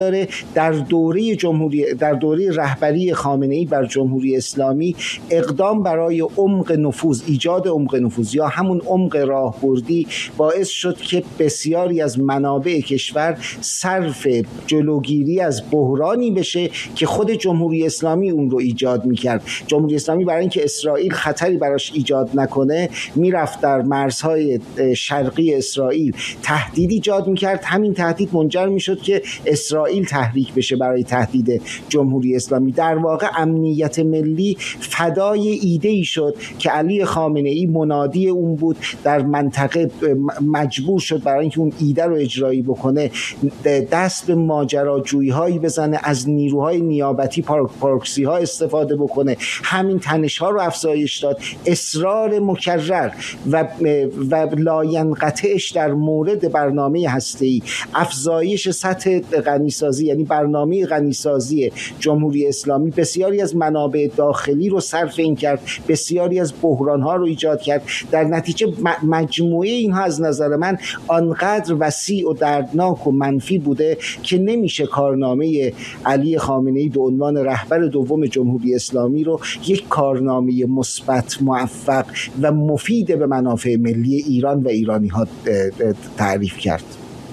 داره در دوره رهبری خامنه‌ای بر جمهوری اسلامی اقدام برای عمق نفوذ، ایجاد عمق نفوذ یا همون عمق راهبردی باعث شد که بسیاری از منابع کشور صرف جلوگیری از بحرانی بشه که خود جمهوری اسلامی اون رو ایجاد میکرد. جمهوری اسلامی برای اینکه اسرائیل خطری براش ایجاد نکنه میرفت در مرزهای شرقی اسرائیل تهدید ایجاد میکرد. همین تهدید منجر میشد که اسرائیل تحریک بشه برای تهدید جمهوری اسلامی. در واقع امنیت ملی فدای ایده‌ای شد که علی خامنه‌ای منادی اون بود، در منطقه مجبور شد برای اینکه اون ایده رو اجرایی بکنه دست به ماجراجویی‌هایی بزنه، از نیروهای نیابتی پروکسی ها استفاده بکنه، همین تنش ها رو افزایش داد. اصرار مکرر و لاینقطعش در مورد برنامه هسته‌ای، افزایش سطح غنیسازی یعنی برنامه غنیسازی جمهوری اسلامی بسیاری از منابع داخلی رو صرف این کرد، بسیاری از بحران ها رو ایجاد کرد. در نتیجه مجموعه اینها از نظر من آنقدر وسیع و دردناک و منفی بوده که نمیشه کارنامه علی خامنه‌ای به عنوان رهبر دوم جمهوری اسلامی رو یک کارنامه مثبت، موفق و مفید به منافع ملی ایران و ایرانی‌ها تعریف کرد.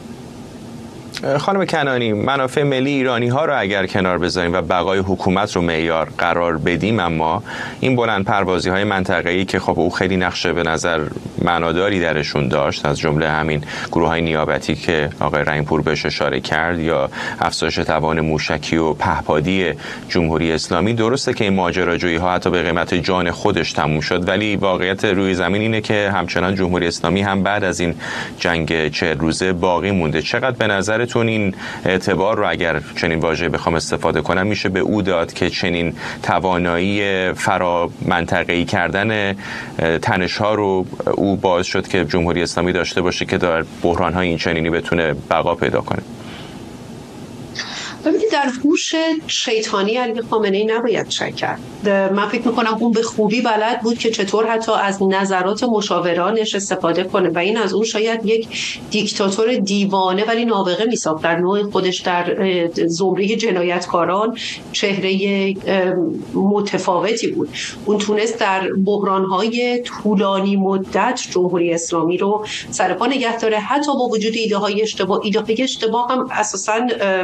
خانم کنانی، منافع ملی ایرانی ها رو اگر کنار بذاریم و بقای حکومت رو معیار قرار بدیم، اما این بلند پروازی های منطقه‌ای که خب او خیلی نقشه به نظر معناداری درشون داشت، از جمله همین گروه های نیابتی که آقای رحیم‌پور بهش اشاره کرد یا افزایش توان موشکی و پهپادی جمهوری اسلامی، درسته که این ماجراجویی ها حتی به قیمت جان خودش تموم شد، ولی واقعیت روی زمین اینه که همچنان جمهوری اسلامی هم بعد از این جنگ 40 روزه باقی مونده. چقدر به نظر این اعتبار رو اگر چنین واژه‌ای بخوام استفاده کنم میشه به او داد که چنین توانایی فرا منطقه‌ای کردن تنش‌ها رو او باعث شد که جمهوری اسلامی داشته باشه که در بحران‌های این چنینی بتونه بقا پیدا کنه؟ ببینید، در هوش شیطانی علی خامنه‌ای نباید شک کرد. من فکر می‌کنم اون به خوبی بلد بود که چطور حتی از نظرات مشاورانش استفاده کنه و این از اون شاید یک دیکتاتور دیوانه ولی نابغه می‌ساخت. در نوع خودش در زمره جنایتکاران چهره متفاوتی بود. اون تونست در بحران‌های طولانی مدت جمهوری اسلامی رو سرپا نگه داره، حتی با وجود ایده‌های اشتباه هم اساساً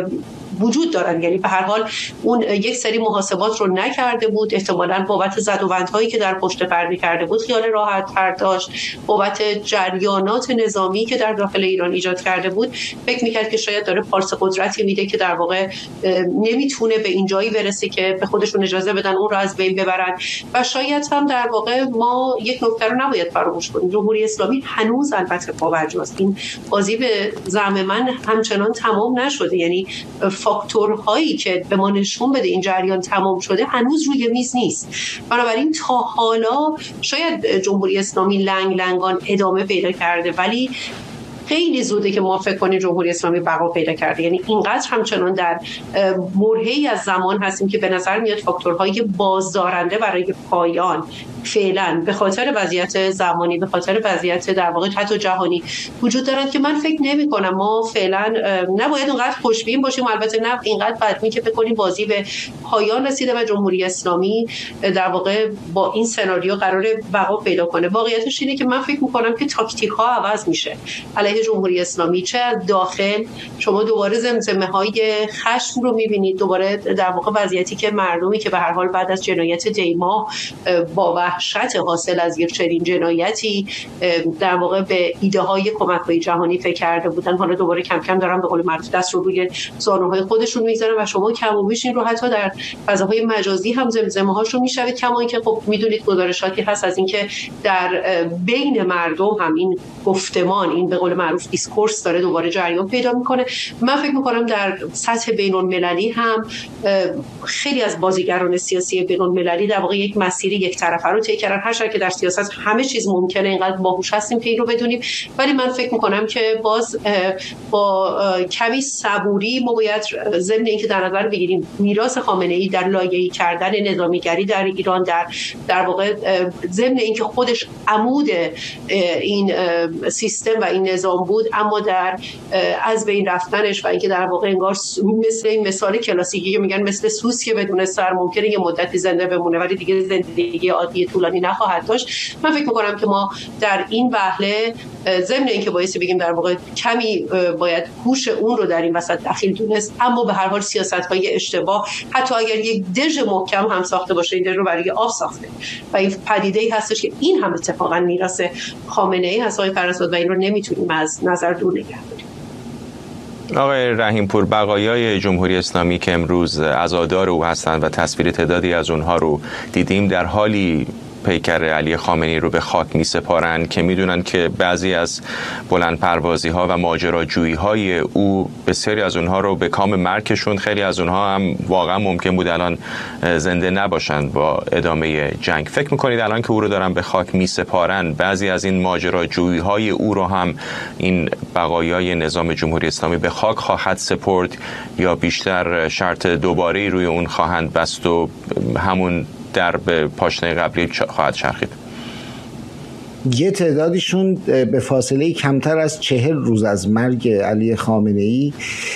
وجود دارن. یعنی به هر حال اون یک سری محاسبات رو نکرده بود، احتمالاً بابت زدوبندهایی که در پشت پرده کرده بود خیال راحت تر داشت، بابت جریانات نظامی که در داخل ایران ایجاد کرده بود فکر میکرد که شاید داره پارس قدرتی میده که در واقع نمیتونه به این جایی برسه که به خودشون اجازه بدن اون رو از بین ببرن. و شاید هم در واقع ما یک نکته رو نباید فراموش کنیم، جمهوری اسلامی هنوز البته پابرجاست. این بازی به زعم من همچنان تمام نشده، یعنی فاکتورهایی که به ما نشون بده این جریان تمام شده هنوز روی میز نیست. بنابراین تا حالا شاید جمهوری اسلامی لنگان ادامه پیدا کرده، ولی خیلی زوده که ما فکر کنیم جمهوری اسلامی بقا پیدا کرده. یعنی اینقدر همچنان در برهه‌ای از زمان هستیم که به نظر میاد فاکتورهای بازدارنده برای پایان فعلا به خاطر وضعیت زمانی، به خاطر وضعیت در واقع حتی جهانی وجود دارند که من فکر نمی‌کنم ما فعلا نباید اونقدر خوشبین باشیم. البته نه اینقدر بدبین که فکر کنیم بازی به پایان رسیده و جمهوری اسلامی در واقع با این سناریو قراره بقا پیدا کنه. واقعیتش اینه که من فکر می‌کنم که تاکتیک‌ها عوض میشه علیه جمهوری اسلامی. چه از داخل شما دوباره زمزمه‌های خشم رو می‌بینید، دوباره در واقع وضعیتی که مردمی که به هر حال بعد از جنایت دیما با وحشت حاصل از یک چنین جنایتی در واقع به ایده های کمک‌های جهانی فکر کرده بودن، حالا دوباره کم کم دارن به قول معروف دست رو روی زانوهای خودشون میذارن و شما کم و بیش این رو حتی در فضاهای مجازی هم زمزمه‌هاشو میشنوید. کما اینکه خب میدونید گزارشاتی هست از اینکه در بین مردم هم این گفتمان، این به قول معروف دیسکورس داره دوباره جریان پیدا میکنه. من فکر میکنم در سطح بین‌المللی هم خیلی از بازیگران سیاسی بین‌المللی در واقع یک مسیر یک طرفه رو طی کردن. هرچند که در سیاست همه چیز ممکنه، اینقدر باهوش هستیم که این رو بدونیم، ولی من فکر میکنم که باز با کمی صبوری ما باید ضمن اینکه در نظر بگیریم میراث خامنه‌ای در لایه‌ای کردن نظامیگری در ایران، در واقع ضمن اینکه خودش عمود این سیستم و این نظام انجام بود، اما در از بین رفتنش و اینکه در واقع انگار مثل این مثال کلاسیکی که میگن مثل سوسک که بدون سر ممکنه یه مدتی زنده بمونه ولی دیگه زندگی عادی طولانی نخواهد داشت. من فکر میکنم که ما در این وهله ضمن اینکه بایستی بگیم در واقع کمی باید هوش اون رو در این وسط دخیل دونست، اما به هر حال سیاست‌های اشتباه حتی اگر یک دژ محکم هم ساخته باشه این دژ رو برای آب ساخته و این پدیده‌ای هستش که این هم اتفاقا میراث خامنه‌ای هست آقای فرزاد و این رو نمیتونیم از نظر دور نگه داریم. آقای رحیم پور، بقایای جمهوری اسلامی که امروز عزادار او هستند و تصویر تعدادی از اونها رو دیدیم در حالی پیکر علی خامنه‌ای رو به خاک می سپارن که میدونن که بعضی از بلند پروازی ها و ماجراجویی های او بسیاری از اونها رو به کام مرگ کشوند، خیلی از اونها هم واقعا ممکن بود الان زنده نباشند با ادامه جنگ. فکر میکنید الان که او رو دارن به خاک می سپارن بعضی از این ماجراجویی های او رو هم این بقایای نظام جمهوری اسلامی به خاک خواهد سپرد یا بیشتر شرط دوباره روی اون خواهند بست و همون در به پاشنه قبلی خواهد چرخید؟ یه تعدادیشون به فاصله کمتر از 40 روز از مرگ علی خامنه‌ای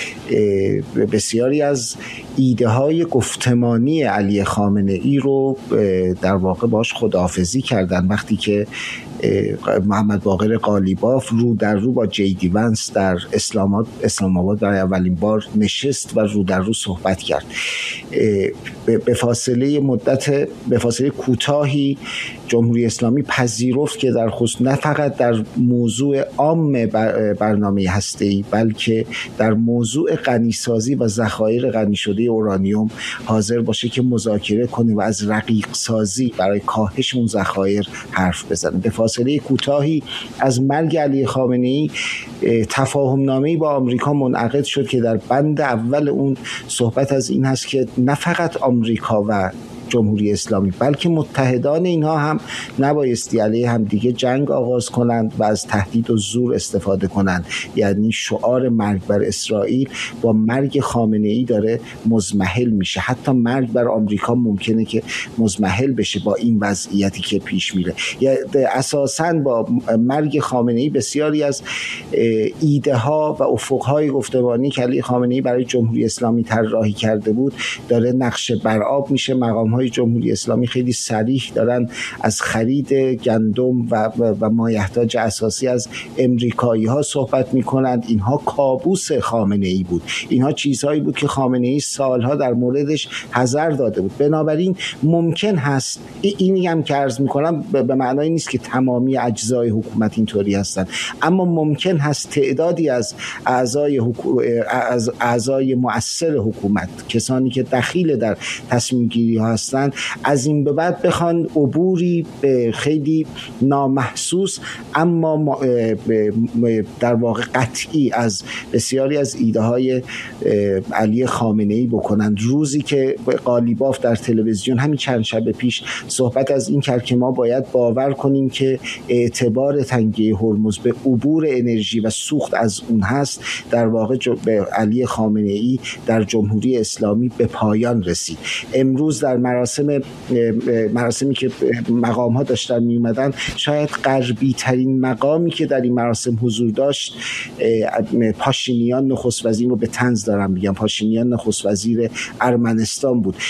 بسیاری از ایده های گفتمانی علی خامنه‌ای رو در واقع باش خداحافظی کردن وقتی که محمد باقر قالیباف رو در رو با جیدی ونس در اسلام آباد برای اولین بار نشست و رو در رو صحبت کرد. به فاصله کوتاهی جمهوری اسلامی پذیرفت که نه فقط در موضوع عام برنامه هسته‌ای بلکه در موضوع غنیسازی و ذخایر غنی شده اورانیوم حاضر باشه که مذاکره کنه و از رقیق سازی برای کاهش اون ذخایر حرف بزنه. به فاصله کوتاهی از مرگ علی خامنه‌ای تفاهم نامه‌ای با آمریکا منعقد شد که در بند اول اون صحبت از این هست که نه فقط آمریکا و جمهوری اسلامی بلکه متحدان اینها هم نبایستی علیه هم دیگه جنگ آغاز کنند و از تهدید و زور استفاده کنند. یعنی شعار مرگ بر اسرائیل با مرگ خامنه‌ای داره مضمحل میشه. حتی مرگ بر آمریکا ممکنه که مضمحل بشه با این وضعیتی که پیش میره. اساساً با مرگ خامنه‌ای بسیاری از ایده ها و افق‌های گفتمانی که علی خامنه‌ای برای جمهوری اسلامی طراحی کرده بود داره نقش بر آب میشه. مقام‌های جمهوری اسلامی خیلی صریح دارن از خرید گندم و مایحتاج اساسی از امریکایی‌ها صحبت می‌کنند. اینها کابوس خامنه‌ای بود. اینها چیزهایی بود که خامنه‌ای سالها در موردش حذر داده بود. بنابراین ممکن هست اینی هم که عرض می‌کنم به معنای نیست که تمامی اجزای حکومت اینطوری هستند، اما ممکن هست تعدادی از اعضای مؤثر حکومت، کسانی که دخیل در تصمیم گیری ها هستند، از این به بعد بخوان عبوری خیلی نامحسوس اما در واقع قطعی از بسیاری از ایده های علی خامنه‌ای بکنند. روزی که قالیباف در تلویزیون همین چند شب پیش صحبت از این کرد که ما باید باور کنیم که اعتبار تنگه هرمز به عبور انرژی و سوخت از اون هست، در واقع به علی خامنه‌ای در جمهوری اسلامی به پایان رسید. امروز در مراسمی که مقام ها داشتن می اومدن، شاید غربی ترین مقامی که در این مراسم حضور داشت پاشینیان نخست وزیر رو به طنز دارم میگم، پاشینیان نخست وزیر ارمنستان بود.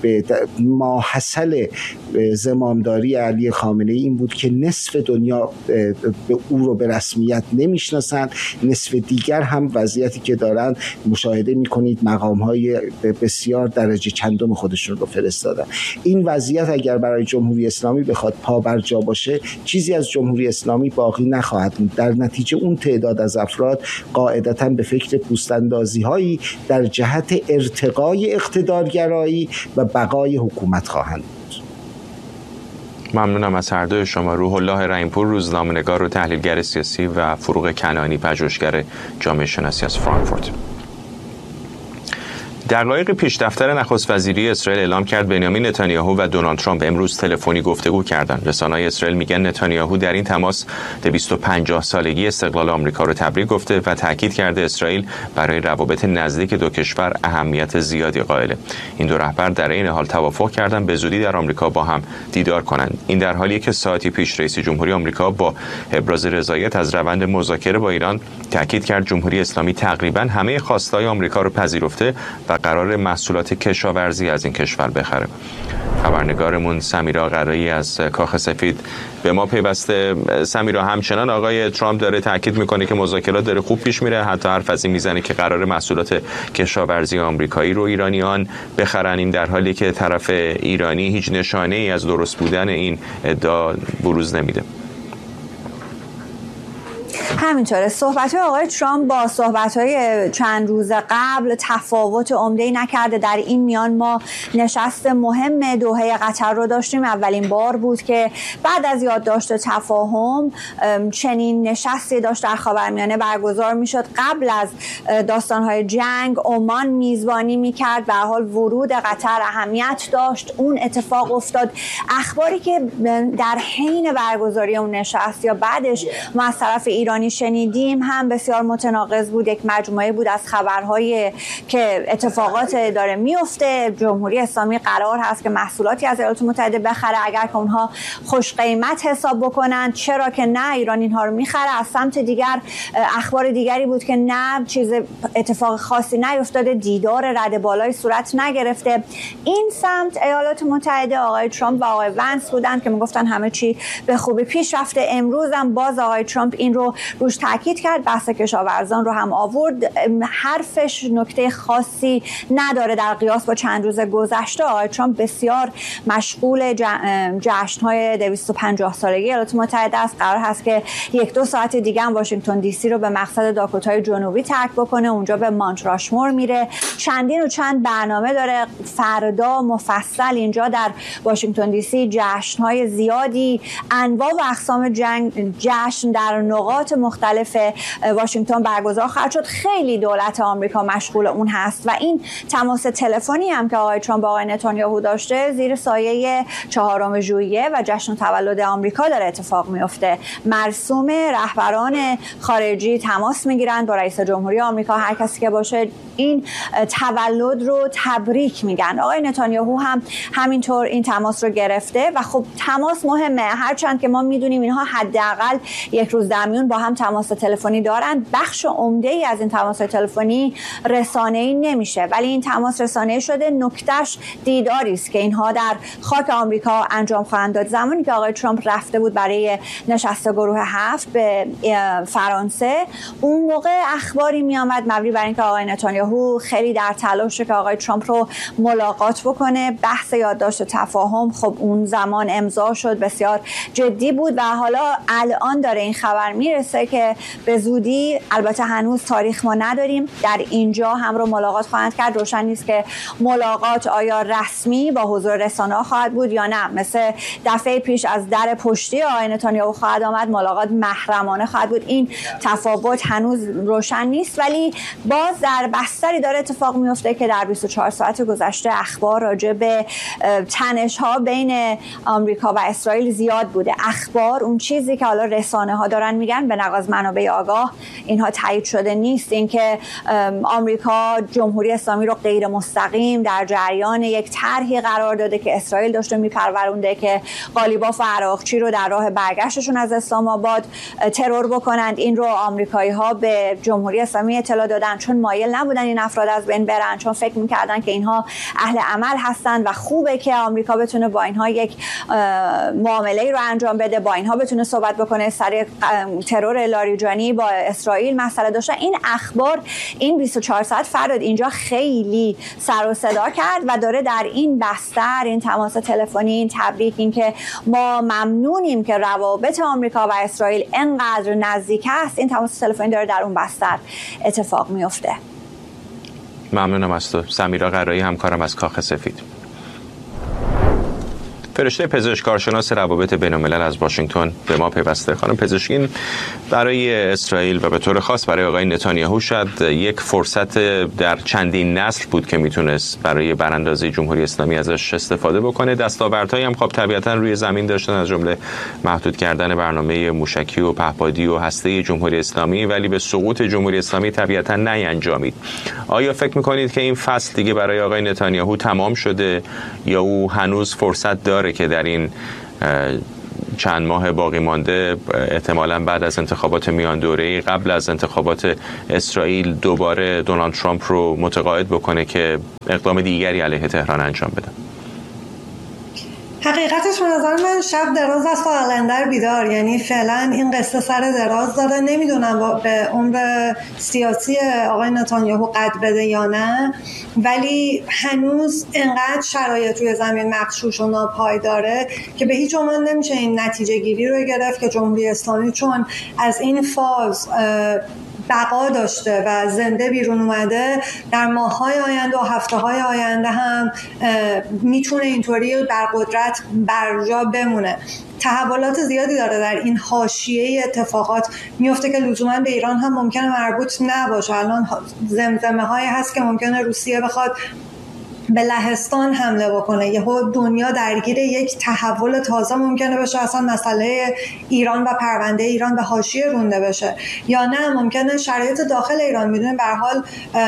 ماحصل زمامداری علی خامنه‌ای این بود که نصف دنیا او رو به رسمیت نمیشناسند، نصف دیگر هم وضعیتی که دارن مشاهده میکنید مقام‌های بسیار درجه چندم خودشون رو فرستادن. این وضعیت اگر برای جمهوری اسلامی بخواد پابرجا باشه، چیزی از جمهوری اسلامی باقی نخواهد موند. در نتیجه اون تعداد از افراد قاعدتاً به فکر پوست‌اندازی هایی در جهت ارتقای اقتدارگرایی و بقای حکومت خواهند بود. ممنونم از هر دوی شما. روح الله رحیم‌پور، روزنامه‌نگار و تحلیلگر سیاسی، و فروغ کنعانی، پژوهشگر جامعه شناسی از فرانکفورت. دقایق پیش دفتر نخست وزیری اسرائیل اعلام کرد بنیامین نتانیاهو و دونالد ترامپ امروز تلفنی گفتگو کردند. رسانه‌های اسرائیل میگن نتانیاهو در این تماس 250 سالگی استقلال آمریکا رو تبریک گفته و تاکید کرده اسرائیل برای روابط نزدیک دو کشور اهمیت زیادی قائله. این دو رهبر در این حال توافق کردند به زودی در آمریکا با هم دیدار کنند. این در حالیه که ساعتی پیش رئیس جمهوری آمریکا با ابراز رضایت از روند مذاکره با ایران تاکید کرد جمهوری اسلامی تقریباً همه خواستهای آمریکا رو پذیرفته و قرار محصولات کشاورزی از این کشور بخره. خبرنگارمون سمیرا قرایی از کاخ سفید به ما پیوسته. سمیرا، همچنان آقای ترامپ داره تاکید میکنه که مذاکرات داره خوب پیش میره، حتی حرف از این میزنه که قرار محصولات کشاورزی آمریکایی رو ایرانیان بخرن. این در حالی که طرف ایرانی هیچ نشانه ای از درست بودن این ادعا بروز نمیده. همینطوره. صحبت‌های آقای ترامپ با صحبت‌های چند روز قبل تفاوت عمده‌ای نکرده. در این میان ما نشست مهم دوحه قطر رو داشتیم. اولین بار بود که بعد از یادداشت تفاهم چنین نشستی داشت در خاورمیانه برگزار می‌شد. قبل از داستان‌های جنگ عمان میزبانی می‌کرد. به هر حال ورود قطر اهمیت داشت. اون اتفاق افتاد. اخباری که در حین برگزاری اون نشست یا بعدش ما از طرف ایرانی شنیدیم هم بسیار متناقض بود. یک مجموعه بود از خبرهای که اتفاقات داره میفته. جمهوری اسلامی قرار هست که محصولاتی از ایالات متحده بخره اگر که اونها خوش قیمت حساب بکنن، چرا که نه، ایران اینها رو میخره. از سمت دیگر اخبار دیگری بود که نه، چیز اتفاق خاصی نیفتاده، دیدار رده بالای صورت نگرفته. این سمت ایالات متحده آقای ترامپ و آقای ونس بودن که میگفتن همه چی به خوبی پیش رفته. امروز هم باز آقای ترامپ این رو روش تاکید کرد، بحث کشاورزان رو هم آورد. حرفش نکته خاصی نداره در قیاس با چند روز گذشته. آقای ترامپ بسیار مشغول جشن‌های 250 سالگی ایالات متحده است. قرار هست که 1-2 ساعت دیگه هم واشنگتن دی سی رو به مقصد داکوتای جنوبی ترک بکنه. اونجا به مانت راشمور میره. چند برنامه داره. فردا مفصل اینجا در واشنگتن دی سی جشن‌های زیادی، انواع و اقسام جشن در نقاط مختلف واشنگتن برگزار خواهد شد. خیلی دولت آمریکا مشغول اون هست و این تماس تلفنی هم که آقای ترامپ با آقای نتانیاهو داشته زیر سایه 4 ژوئیه و جشن تولد آمریکا داره اتفاق میفته. مرسوم رهبران خارجی تماس میگیرن با رئیس جمهوری آمریکا، هر کسی که باشه این تولد رو تبریک میگن. آقای نتانیاهو هم همینطور این تماس رو گرفته و خب تماس مهمه، هرچند که ما میدونیم اینها حداقل یک روز در میون با هم تماس تلفنی دارن. بخش عمده‌ای از این تماس تلفنی رسانه‌ای نمیشه، ولی این تماس رسانه‌ای شده. نکتهش دیداری است که اینها در خاک آمریکا انجام خواهند داد. زمانی که آقای ترامپ رفته بود برای نشست گروه 7 به فرانسه، اون موقع اخباری میآمد مبنی بر اینکه آقای نتانیاهو خیلی در تلاشه که آقای ترامپ رو ملاقات بکنه. بحث یادداشت تفاهم خب اون زمان امضا شد، بسیار جدی بود و حالا الان داره این خبر میرسه که به زودی، البته هنوز تاریخ ما نداریم، در اینجا هم رو ملاقات خواهند کرد. روشن نیست که ملاقات آیا رسمی با حضور رسانه‌ها خواهد بود یا نه، مثل دفعه پیش از در پشتی آقای نتانیاهو خواهد آمد، ملاقات محرمانه خواهد بود. این تفاوت هنوز روشن نیست، ولی باز در بستری داره اتفاق میفته که در 24 ساعت گذشته اخبار راجع به تنش‌ها بین آمریکا و اسرائیل زیاد بوده. اخبار، اون چیزی که حالا رسانه‌ها دارن میگن به نقض منابع آگاه، اینها تایید شده نیست. اینکه آمریکا جمهوری اسلامی رو غیر مستقیم در جریان یک طرحی قرار داده که اسرائیل داشته میپرورونده که قالیباف و عراقچی رو در راه برگشتشون از اسلام آباد ترور بکنند. این رو آمریکایی‌ها به جمهوری اسلامی اطلاع دادن، چون مایل نبودن این افراد از بین برن، چون فکر میکردن که اینها اهل عمل هستن و خوبه که آمریکا بتونه با اینها یک معامله‌ای رو انجام بده، با اینها بتونه صحبت بکنه. سر ترور لاریجانی با اسرائیل مسئله داشتن. این اخبار این 24 ساعت فراد اینجا خیلی سر و صدا کرد و داره در این بستر، این تماس تلفنی، این تبریک، این که ما ممنونیم که روابط آمریکا و اسرائیل انقدر نزدیک است، این تماس تلفنی داره در اون بستر اتفاق میفته. ممنونم از تو سمیرا قرایی، همکارم از کاخ سفید. فرشته پزشک کارشناس روابط بین‌الملل از واشنگتن به ما پیوسته. خانم پزشکین، برای اسرائیل و به طور خاص برای آقای نتانیاهو شاید یک فرصت در چندین نسل بود که میتونست برای براندازی جمهوری اسلامی ازش استفاده بکنه. دستاوردهایی هم خب طبیعتاً روی زمین داشتن، از جمله محدود کردن برنامه موشکی و پهپادی و هسته جمهوری اسلامی، ولی به سقوط جمهوری اسلامی طبیعتاً نینجامید. آیا فکر میکنید که این فصل دیگه برای آقای نتانیاهو تمام شده یا او هنوز فرصت داره که در این چند ماه باقی مانده احتمالاً بعد از انتخابات میان دوره‌ای قبل از انتخابات اسرائیل دوباره دونالد ترامپ رو متقاعد بکنه که اقدام دیگری علیه تهران انجام بده؟ حقیقتش به نظر من شب دراز است و قلندر بیدار. یعنی فعلا این قصه سر دراز داره. نمیدونم به عمر سیاسی آقای نتانیاهو قد بده یا نه، ولی هنوز انقدر شرایط روی زمین مغشوش و ناپایداره که به هیچ عنوان نمیشه این نتیجه گیری رو گرفت که جمهوری اسلامی چون از این فاز بقا داشته و زنده بیرون اومده، در ماه‌های آینده و هفته‌های آینده هم میتونه اینطوری بر قدرت برجا بمونه. تحولات زیادی داره در این حاشیه اتفاقات میفته که لزوما به ایران هم ممکنه مربوط نباشه. الان زمزمه‌هایی هست که ممکنه روسیه بخواد به لهستان حمله بکنه، یهو دنیا درگیر یک تحول تازه ممکنه بشه، اصلا مسئله ایران و پرونده ایران به حاشیه رونده بشه، یا نه ممکنه شرایط داخل ایران، میدونیم به هر حال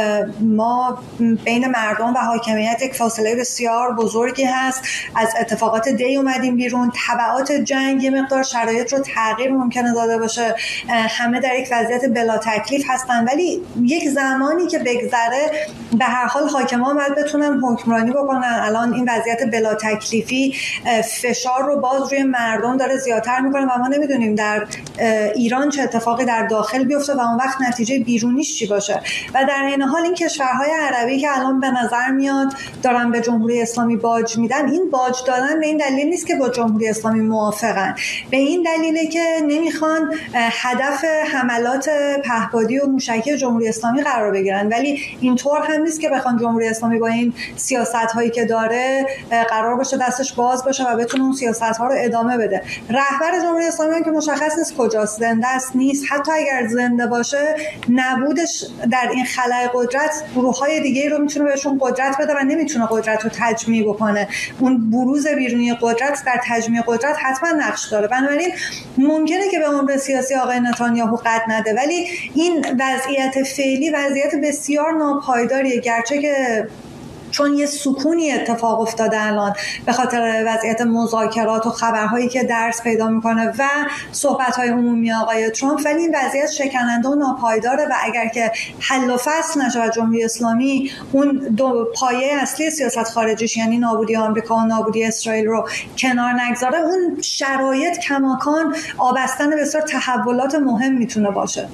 ما بین مردم و حاکمیت یک فاصله بسیار بزرگی هست، از اتفاقات دی اومدیم بیرون، تبعات جنگ یه مقدار شرایط رو تغییر ممکنه داده باشه، همه در یک وضعیت بلا تکلیف هستن، ولی یک زمانی که بگذره به هر حال حاکمان باید بتونن حکمرانی بکنن. الان این وضعیت بلا تکلیفی فشار رو باز روی مردم داره زیادتر میکنه و ما نمیدونیم در ایران چه اتفاقی در داخل بیفته و اون وقت نتیجه بیرونیش چی باشه. و در این حال این کشورهای عربی که الان به نظر میاد دارن به جمهوری اسلامی باج میدن، این باج دادن به این دلیل نیست که با جمهوری اسلامی موافقن، به این دلیله که نمیخوان هدف حملات پهپادی و موشکی جمهوری اسلامی قرار بگیرن، ولی اینطور هم نیست که بخوان جمهوری اسلامی با این سیاست‌هایی که داره قرار باشه دستش باز باشه و بتونه اون سیاست‌ها رو ادامه بده. رهبر جمهوری اسلامی هم که مشخص نیست کجاست، زنده است نیست، حتی اگر زنده باشه نبودش در این خلأ قدرت گروه‌های دیگه‌ای رو میتونه بهشون قدرت بده و نمیتونه قدرت رو تجمیع بکنه. اون بروز بیرونی قدرت در تجمیع قدرت حتما نقش داره. بنابراین ممکنه که به عمر سیاسی آقای نتانیاهو قد نده، ولی این وضعیت فعلی وضعیت بسیار ناپایداریه، گرچه که چون یه سکونی اتفاق افتاده الان به خاطر وضعیت مذاکرات و خبرهایی که درس پیدا میکنه و صحبت‌های عمومی آقای ترامپ، ولی این وضعیت شکننده و ناپایداره و اگر که حل و فصل نشه و جمهوری اسلامی اون دو پایه اصلی سیاست خارجیش یعنی نابودی آمریکا و نابودی اسرائیل رو کنار نگذاره، اون شرایط کماکان آبستن بسیار تحولات مهم میتونه باشه.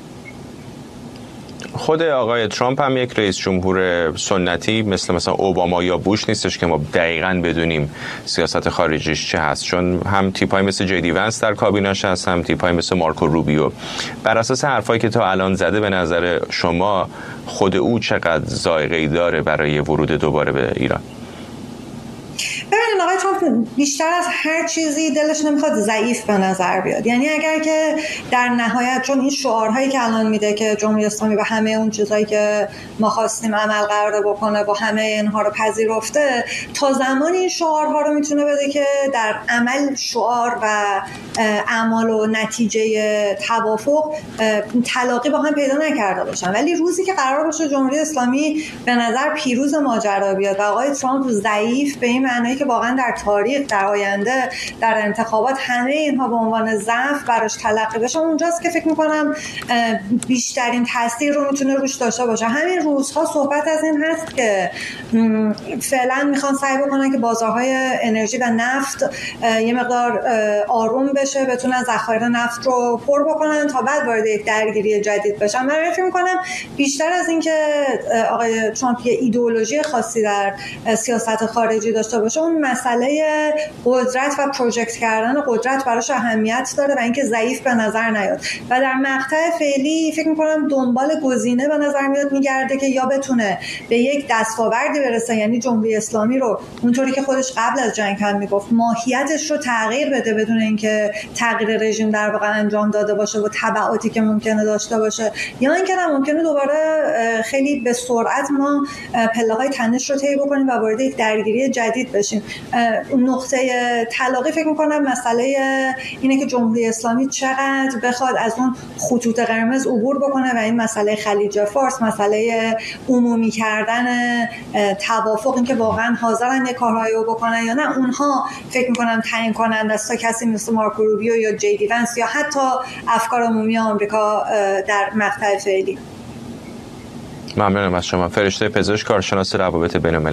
خود آقای ترامپ هم یک رئیس جمهور سنتی مثلا اوباما یا بوش نیستش که ما دقیقاً بدونیم سیاست خارجیش چه هست، چون هم تیپای مثل جدی ونس در کابینه‌اش هست، هم تیپای مثل مارکو روبیو. بر اساس حرفایی که تا الان زده به نظر شما خود او چقدر ذائقه‌ای داره برای ورود دوباره به ایران؟ ببینید آقای ترامپ بیشتر از هر چیزی دلش نمیخواد ضعیف به نظر بیاد. یعنی اگر که در نهایت چون این شعارهایی که الان میده که جمهوری اسلامی و همه اون چیزایی که ما خواستیم عمل قرار بکنه با همه اینها رو پذیرفته، تا زمانی این شعارها رو میتونه بده که در عمل شعار و اعمال و نتیجه توافق تلاقی با هم پیدا نکرده باشن. ولی روزی که قرار باشه جمهوری اسلامی به نظر پیروز ماجرا بیاد و آقای ترامپ ضعیف به این معنی که واقعا در تاریخ در آینده در انتخابات همه اینها به عنوان ضعف براش تلقی بشه، اونجاست که فکر میکنم بیشترین تاثیر رو میتونه روش داشته باشه. همین روزها صحبت از این هست که فعلا میخوان سعی بکنن که بازارهای انرژی و نفت یه مقدار آروم بشه، بتونن ذخایر نفت رو پر بکنن تا بعد وارد یک درگیری جدید بشن. من فکر میکنم بیشتر از این که آقای ترامپ یه ایدئولوژی خاصی در سیاست خارجی داشته داشته باشه، اون مسئله قدرت و پروژکت کردن قدرت براش اهمیت داره و اینکه ضعیف به نظر نیاد و در مقطع فعلی فکر می‌کنم دنبال گزینه به نظر میاد میگرده که یا بتونه به یک دستاوردی برسه، یعنی جمهوری اسلامی رو اونطوری که خودش قبل از جنگ هم میگفت ماهیتش رو تغییر بده بدون اینکه تغییر رژیم در واقع انجام داده باشه و تبعاتی که ممکنه داشته باشه، یا اینکه ممکنه دوباره خیلی به سرعت ما پله‌های تنش رو طی بکنیم و وارد یک درگیری جدید بشیم. نقطه طلاقی فکر می‌کنم مسئله اینه که جمهوری اسلامی چقدر بخواد از اون خطوط قرمز عبور بکنه و این مسئله خلیج فارس، مسئله عمومی کردن توافق، این که واقعا حاضرن یه کارهایی رو بکنن یا نه، اونها فکر می‌کنم تعیین کننده است تا کسی مثل مارکو روبیو یا جی دی ونس یا حتی افکار عمومی آمریکا در مقطع فعلی. ممنونم از شما. فرشته پزشک، کارشناس روابط بین‌المللی.